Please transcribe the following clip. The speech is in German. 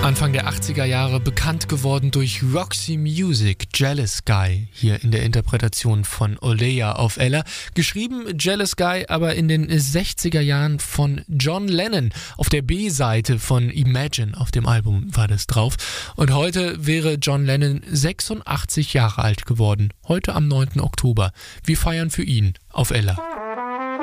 Anfang der 80er Jahre bekannt geworden durch Roxy Music, Jealous Guy, hier in der Interpretation von Oleja auf Ella. Geschrieben Jealous Guy aber in den 60er Jahren von John Lennon. Auf der B-Seite von Imagine auf dem Album war das drauf. Und heute wäre John Lennon 86 Jahre alt geworden. Heute am 9. Oktober. Wir feiern für ihn auf Ella.